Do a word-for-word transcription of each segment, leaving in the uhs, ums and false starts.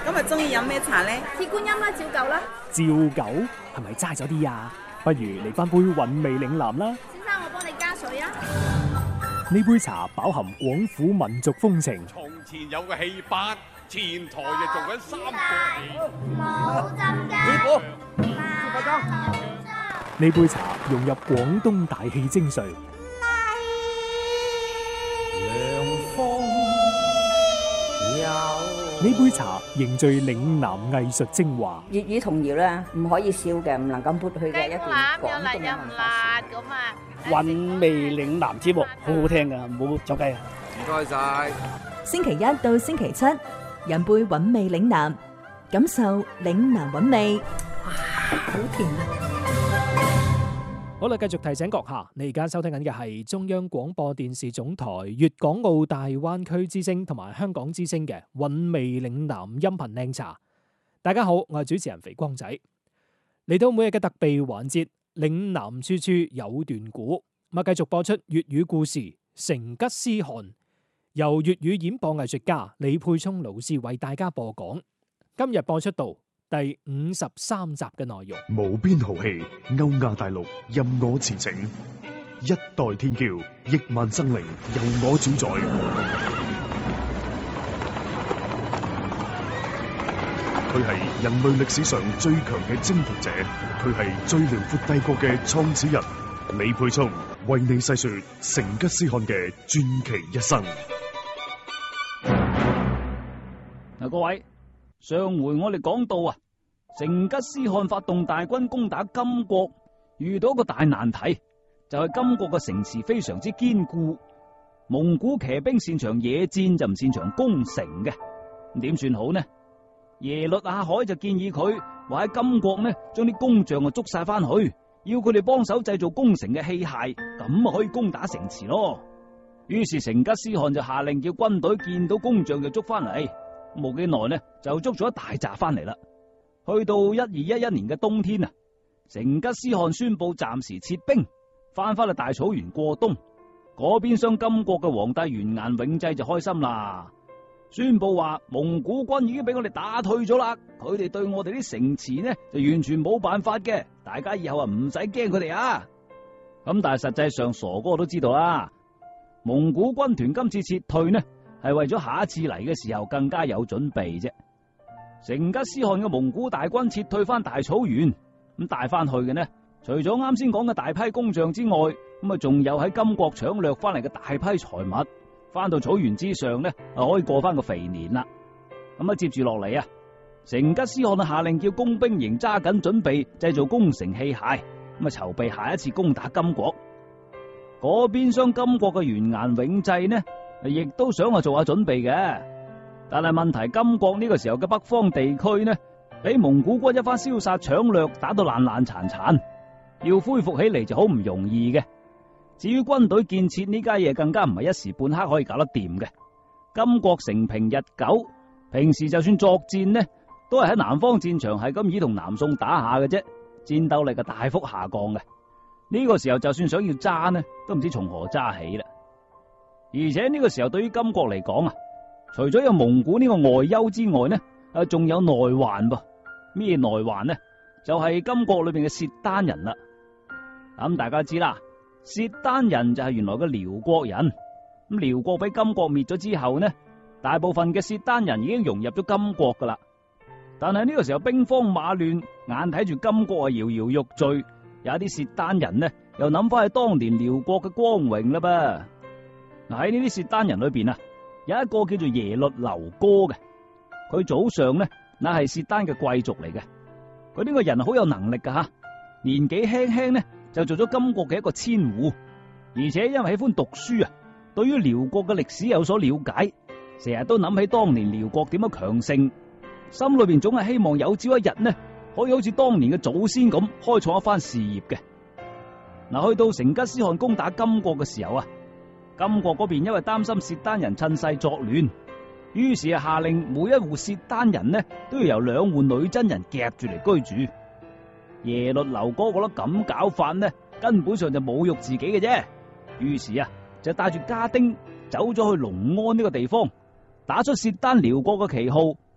今日中意飲咩茶呢？ 鐵觀音啦，照舊啦。 照舊係咪齋咗啲啊？不如嚟翻杯韻味嶺南啦。 先生，我幫你加水啊。 呢杯茶飽含廣府民族風情。 從前有個戲班，前台就做緊三個戲。 冇浸㗎。 師傅， 快裝。 呢杯茶融入廣東大氣精髓。呢杯茶凝聚嶺南藝術精華。 粵語童謠咧，唔可以少嘅，唔能夠抹去嘅一段廣東嘅文化。 咁啊， 韻味嶺南節目好好聽噶，唔好走雞啊！ 唔該晒。 星期一到星期七，飲杯韻味嶺南，感受嶺南韻味。哇，好甜啊！ 好啦，繼續提醒閣下，你而家收聽緊嘅係中央廣播電視總台粵港澳大灣區之聲同埋香港之聲嘅韻味嶺南音頻靚茶。大家好，我係主持人肥光仔。嚟到每日嘅特備環節，嶺南處處有段古，咁啊繼續播出粵語故事《成吉思汗》，由粵語演播藝術家李沛聰老師為大家播講。今日播出到第五十三集嘅內容。 無邊豪氣，歐亞大陸任我馳騁，一代天驕，億萬生靈由我主宰。佢係人類歷史上最強嘅征服者，佢係最遼闊帝國嘅創始人。李沛聰為你細說成吉思汗嘅傳奇一生。 嗱，各位。上回我哋講到啊，成吉思汗發動大軍攻打金國，遇到一個大難題，就係金國嘅城池非常之堅固，蒙古騎兵擅長野戰就唔擅長攻城嘅，咁點算好呢？耶律阿海就建議佢話喺金國呢，將啲工匠啊捉晒翻去，要佢哋幫手製造攻城嘅器械，咁啊可以攻打城池咯。於是成吉思汗就下令叫軍隊見到工匠就捉翻嚟。冇幾耐呢，就捉咗一大紮翻嚟啦。去到一二一一年嘅冬天啊，成吉思汗宣布暫時撤兵，翻返去大草原過冬。嗰邊廂金國嘅皇帝完顏永濟就開心啦，宣布話蒙古軍已經俾我哋打退咗啦，佢哋對我哋啲城池呢就完全冇辦法嘅，大家以後啊唔使驚佢哋啊。咁但係實際上傻哥都知道啦，蒙古軍團今次撤退呢，係為咗下一次嚟嘅時候更加有準備啫。成吉思汗嘅蒙古大軍撤退翻大草原，咁帶翻去嘅呢，除咗啱先講嘅大批工匠之外，咁啊仲有喺金國搶掠翻嚟嘅大批財物，翻到草原之上呢，啊可以過翻個肥年啦。咁啊接住落嚟啊，成吉思汗啊下令叫工兵營揸緊準備製造攻城器械，咁啊籌備下一次攻打金國。嗰邊廂金國嘅完顏永濟呢，亦都想話做下準備嘅，但係問題金國呢個時候嘅北方地區呢，俾蒙古軍一番燒殺搶掠，打到爛爛殘殘，要恢復起嚟就好唔容易嘅。至於軍隊建設呢家嘢，更加唔係一時半刻可以搞得掂嘅。金國承平日久，平時就算作戰呢，都係喺南方戰場係咁以同南宋打下嘅啫，戰鬥力嘅大幅下降嘅。呢個時候就算想要揸呢，都唔知從何揸起啦。而且呢個時候對於金國嚟講啊，除咗有蒙古呢個外憂之外呢，啊仲有內患噃。咩內患呢？就係金國裏邊嘅契丹人啦。咁大家知啦，契丹人就係原來嘅遼國人。咁遼國俾金國滅咗之後呢，大部分嘅契丹人已經融入咗金國噶啦。但係呢個時候兵荒馬亂，眼睇住金國啊搖搖欲墜，有一啲契丹人呢又諗翻起當年遼國嘅光榮啦噃。嗱，喺呢啲契丹人裏邊啊，有一個叫做耶律留哥嘅，佢祖上呢那係契丹嘅貴族嚟嘅。佢呢個人好有能力噶吓，年紀輕輕呢就做咗金國嘅一個千戶，而且因為喜歡讀書啊，對於遼國嘅歷史有所了解，成日都諗起當年遼國點樣強盛，心裏邊總係希望有朝一日呢可以好似當年嘅祖先咁開創一番事業嘅。嗱，去到成吉思汗攻打金國嘅時候啊，金國嗰邊因為擔心契丹人趁勢作亂，於是啊下令每一戶契丹人呢都要由兩戶女真人夾住嚟居住。耶律留哥覺得咁搞法呢，根本上就侮辱自己嘅啫，於是啊就帶住家丁走咗去隆安呢個地方，打出契丹遼國嘅旗號，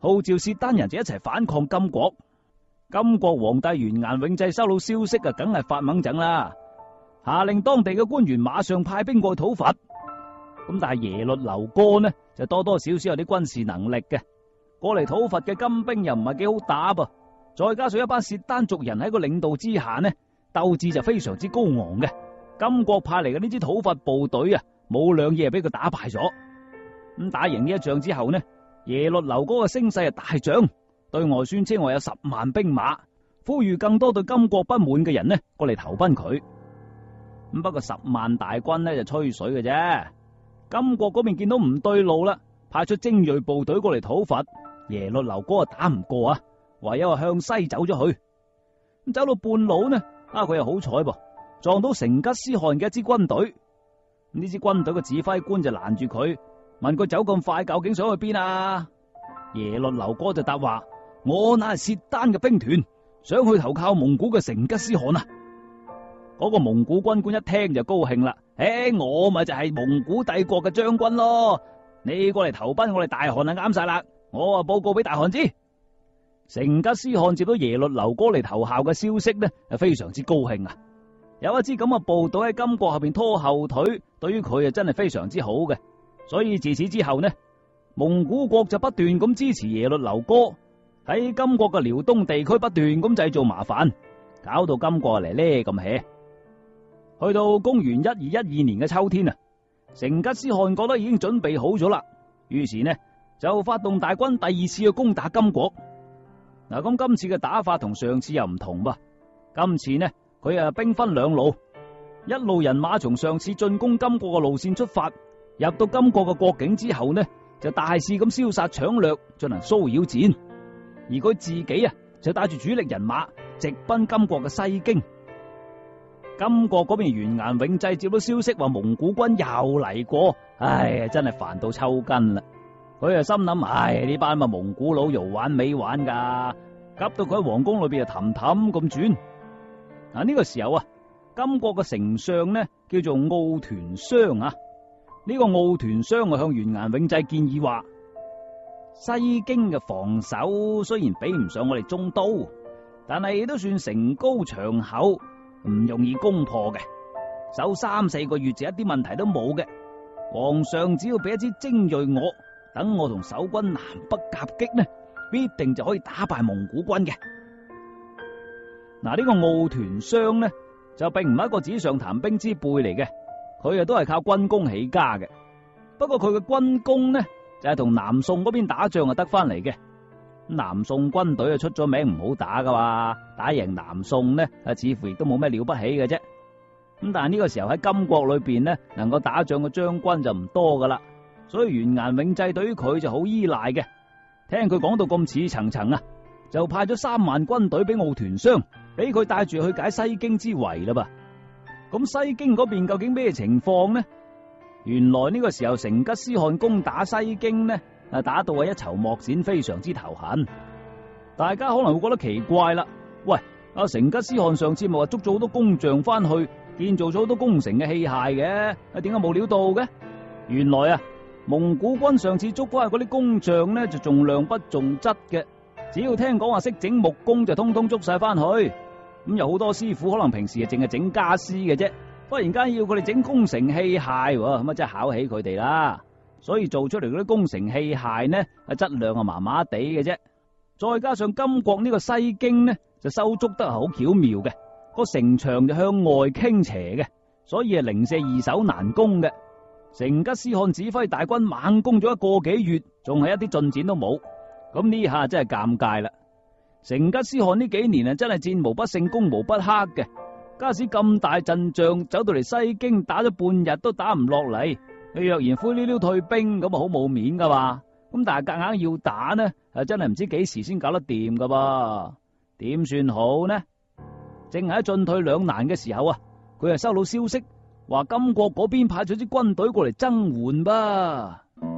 號召契丹人就一齊反抗金國。金國皇帝完顏永濟收到消息啊，梗係發猛整啦，下令當地嘅官員馬上派兵過去討伐。咁但係耶律劉哥呢就多多少少有啲軍事能力嘅，過嚟討伐嘅金兵又唔係幾好打噃，再加上一班契丹族人喺個領導之下呢，鬥志就非常之高昂嘅。金國派嚟嘅呢支討伐部隊啊，冇兩夜俾佢打敗咗。咁打贏呢一仗之後呢，耶律劉哥嘅聲勢啊大漲，對外宣稱話有十萬兵馬，呼籲更多對金國不滿嘅人呢過嚟投奔佢。咁不過十萬大軍呢就吹水嘅啫。金國嗰邊見到唔對路啦，派出精銳部隊過嚟討伐，耶律劉哥啊打唔過啊，唯有向西走咗去。咁走到半路呢，啊佢又好彩噃，撞到成吉思汗嘅一支軍隊。呢支軍隊嘅指揮官就攔住佢，問佢走咁快究竟想去邊啊？耶律劉哥就答話：我乃係契丹嘅兵團，想去投靠蒙古嘅成吉思汗啊！嗰個蒙古軍官一聽就高興啦，誒，我咪就係蒙古帝國嘅將軍咯，你過嚟投奔我哋大汗啊啱晒啦，我啊報告俾大汗知。成吉思汗接到耶律劉哥嚟投效嘅消息呢，係非常之高興啊！有一支咁嘅部隊喺金國後邊拖後腿，對於佢啊真係非常之好嘅，所以自此之後呢，蒙古國就不斷咁支持耶律劉哥喺金國嘅遼東地區不斷咁製造麻煩，搞到金國嚟呢咁 hea。去到公元一二一二年嘅秋天啊，成吉思汗覺得已經準備好咗啦，於是呢就發動大軍第二次去攻打金國。嗱，咁今次嘅打法同上次又唔同噃，今次呢佢啊兵分兩路，一路人馬從上次進攻金國嘅路線出發，入到金國嘅國境之後呢，就大肆咁燒殺搶掠，進行騷擾戰，而佢自己啊就帶住主力人馬直奔金國嘅西京。金國嗰邊完顏永濟接到消息話蒙古軍又嚟過，唉，真係煩到抽筋啦！佢啊心諗，唉，呢班咪蒙古佬又玩尾玩噶，急到佢喺皇宮裏邊啊氹氹咁轉。嗱，呢個時候啊，金國嘅丞相呢叫做奧團商啊，呢個奧團商啊向完顏永濟建議話，西京嘅防守雖然比唔上我哋中都，但係都算城高牆厚，唔容易攻破嘅，守三四個月就一啲問題都冇嘅。皇上只要俾一支精銳我，等我同守軍南北夾擊呢，必定就可以打敗蒙古軍嘅。嗱，呢個奧團商呢就並唔係一個紙上談兵之輩嚟嘅，佢啊都係靠軍功起家嘅。不過佢嘅軍功呢就係同南宋嗰邊打仗啊得翻嚟嘅。南宋軍隊啊出咗名唔好打噶嘛，打贏南宋呢啊似乎亦都冇咩了不起嘅啫。咁但係呢個時候喺金國裏邊呢，能夠打仗嘅將軍就唔多噶啦，所以完顏永濟對於佢就好依賴嘅。聽佢講到咁似層層啊，就派咗三萬軍隊俾奧團商，俾佢帶住去解西京之圍啦噃。咁西京嗰邊究竟咩情況呢？原來呢個時候成吉思汗攻打西京呢，啊打到啊一籌莫展，非常之頭痕。大家可能會覺得奇怪啦，喂，阿成吉思汗上次咪話捉咗好多工匠翻去建造咗好多工程嘅器械嘅，啊點解冇料到嘅？原來啊蒙古軍上次捉翻去嗰啲工匠呢，就重量不重質嘅，只要聽講話識整木工就通通捉晒翻去。咁有好多師傅可能平時啊淨係整家私嘅啫，忽然間要佢哋整工程器械，咁啊真係考起佢哋啦。所以做出嚟嗰啲工程器械呢，啊質量啊麻麻地嘅啫。再加上金國呢個西京呢，就修築得係好巧妙嘅，個城牆就向外傾斜嘅，所以係零舍易守難攻嘅。成吉思汗指揮大軍猛攻咗一個幾月，仲係一啲進展都冇。咁呢下真係尷尬啦！成吉思汗呢幾年啊，真係戰無不勝，攻無不克嘅。假使咁大陣仗走到嚟西京，打咗半日都打唔落嚟，你若然灰溜溜退兵，咁啊好冇面噶嘛。咁但係夾硬要打呢，啊真係唔知幾時先搞得掂噶噃，點算好呢？正係喺進退兩難嘅時候啊，佢係收到消息，話金國嗰邊派咗支軍隊過嚟增援噃。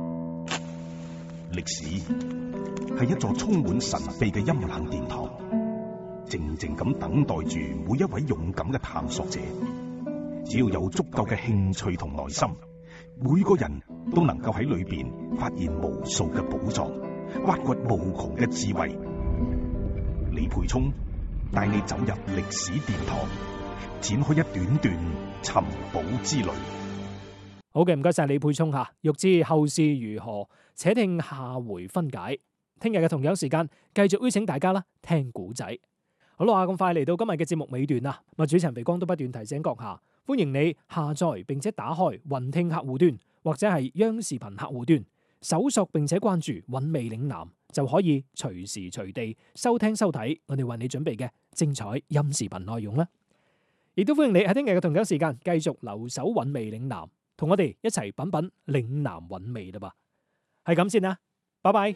歷史係一座充滿神秘嘅陰冷殿堂，靜靜咁等待住每一位勇敢嘅探索者。只要有足夠嘅興趣同耐心，每個人都能夠喺裏邊發現無數嘅寶藏， 挖掘無窮嘅智慧。李培聰帶你走入歷史殿堂，展開一段段尋寶之旅。 好嘅，唔該晒李沛聰吓，欲知後事如何，且聽下回分解。聽日嘅同樣時間，繼續邀請大家啦，聽古仔。好啦，咁快嚟到今日嘅節目尾段啦，咁主持人肥光都不斷提醒閣下，歡迎你下載並且打開雲聽客戶端或者係央視頻客戶端，搜索並且關注韻味嶺南，就可以隨時隨地收聽收睇我哋為你準備嘅精彩音視頻內容啦。亦都歡迎你喺聽日嘅同樣時間繼續留守韻味嶺南，同我哋一齊品品嶺南韻味啦噃。係咁先啦，拜拜。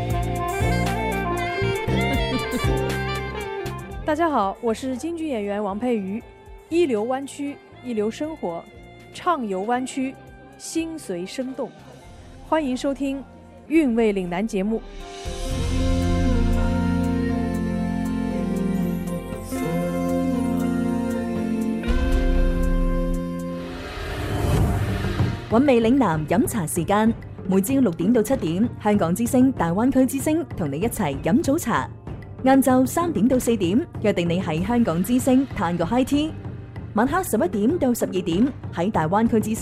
大家好，我是京劇演員王佩瑜。一流灣區，一流生活，暢遊灣區，心隨生動。歡迎收聽《韻味嶺南》節目。 韻味嶺南飲茶時間，每朝六點到七點，香港之聲、大灣區之聲同你一齊飲早茶。晏晝三點到四點，約定你喺香港之聲嘆個 high tea。晚黑十一點到十二點，喺大灣區之聲